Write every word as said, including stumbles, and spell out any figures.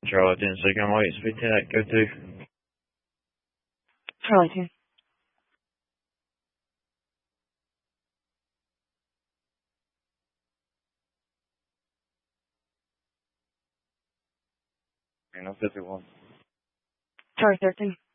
Charlie ten second, I'm waiting, speak to that, go to. Charlie two. Reno fifty-one. Charlie thirteen.